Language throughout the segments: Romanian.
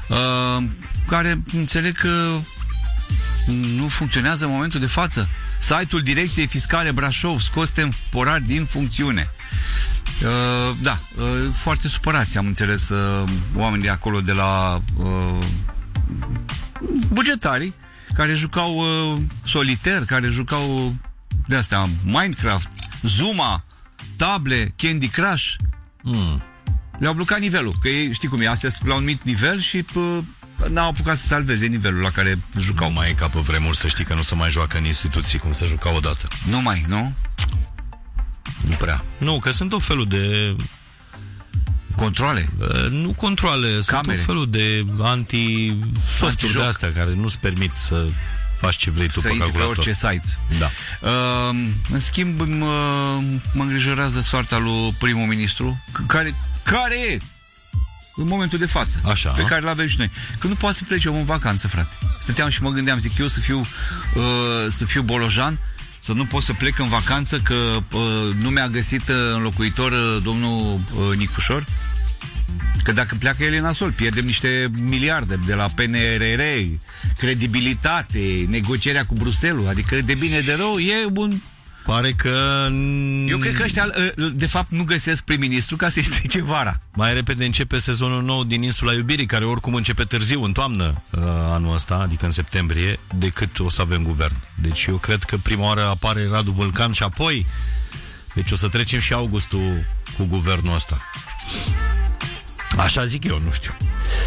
care înțeleg că nu funcționează în momentul de față. Site-ul Direcției Fiscale Brașov scos temporar din funcțiune. Foarte supărați, am înțeles, oamenii de acolo, de la bugetarii care jucau solitaire, care jucau de astea, Minecraft, Zuma, table, Candy Crush. Le-au blocat nivelul, că ei, știi cum e, astea sunt la un anumit nivel și n-au apucat să salveze nivelul la care jucau. Nu mai e ca pe vremuri, să știi că nu se mai joacă în instituții cum se juca odată. Nu mai, nu? Nu prea. Nu, că sunt tot felul de controle. Nu controle, camere. Sunt tot felul de anti-softuri de astea care nu-ți permit să faci ce vrei tu pe calculator. Să intri pe orice site. Da. În schimb, mă îngrijorează soarta lui primul ministru, care e în momentul de față, așa, pe care l-avem și noi. Că nu poate să plece omul în vacanță, frate. Stăteam și mă gândeam, zic eu să fiu bolojan, să nu pot să plec în vacanță că nu mi-a găsit înlocuitor domnul Nicușor. Că dacă pleacă el e nasol, pierdem niște miliarde de la PNRR, credibilitate, negocierea cu Bruxelles, adică de bine de rău e un... Pare că... Eu cred că ăștia, de fapt, nu găsesc prim-ministru ca să-i strice vara. Mai repede începe sezonul nou din Insula Iubirii, care oricum începe târziu, în toamnă, anul ăsta, adică în septembrie, decât o să avem guvern. Deci eu cred că prima oară apare Radu Vâlcan și apoi... Deci o să trecem și augustul cu guvernul ăsta. Așa zic eu, nu știu.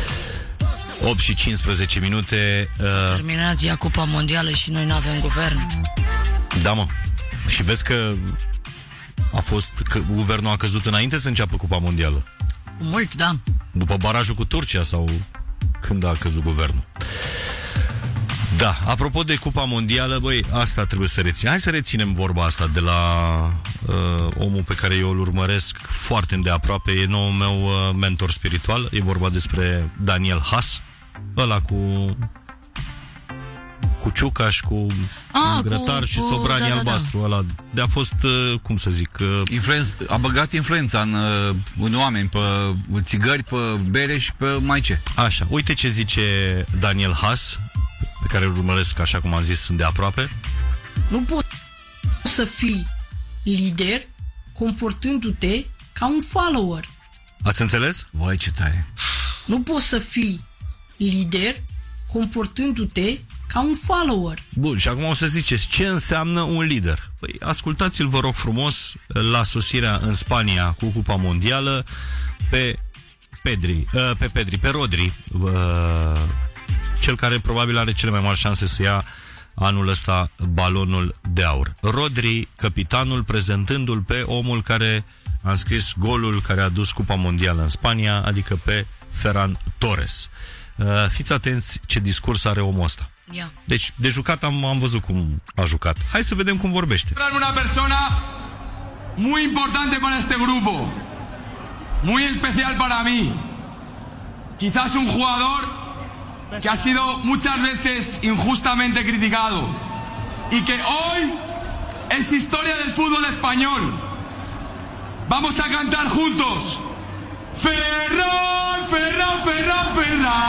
8 și 15 minute. S-a terminat ea Cupa Mondială și noi nu avem guvern. Da, mă. Și vezi că guvernul a căzut înainte să înceapă Cupa Mondială. Cu mult, da. După barajul cu Turcia sau când a căzut guvernul. Da, apropo de Cupa Mondială, băi, asta trebuie să reținem. Hai să reținem vorba asta de la omul pe care eu îl urmăresc foarte îndeaproape. E noul meu mentor spiritual. E vorba despre Daniel Haas, ăla cu Ciucaș, cu Grătar și Sobrani albastru, ăla de a fost, cum să zic... a băgat influența în oameni, pe țigări, pe bere și pe mai ce. Așa, uite ce zice Daniel Haas, pe care îl urmăresc, așa cum am zis, sunt de aproape. Nu poți să fii lider comportându-te ca un follower. Ați înțeles? Vai, ce tare! Nu poți să fii lider comportându-te ca un follower. Bun, și acum o să ziceți, ce înseamnă un lider? Păi, ascultați-l, vă rog frumos, la sosirea în Spania cu Cupa Mondială pe Rodri, cel care probabil are cele mai mari șanse să ia anul ăsta balonul de aur. Rodri, capitanul, prezentându-l pe omul care a înscris golul care a dus Cupa Mondială în Spania, adică pe Ferran Torres. Fiți atenți ce discurs are omul ăsta. Yeah. Deci, de jucat am văzut cum a jucat. Hai să vedem cum vorbește. Una persona muy importante para este grupo, muy especial para mí. Quizás un jugador que ha sido muchas veces injustamente criticado y que hoy es historia del fútbol español. Vamos a cantar juntos. Ferran, Ferran, Ferran, Ferran.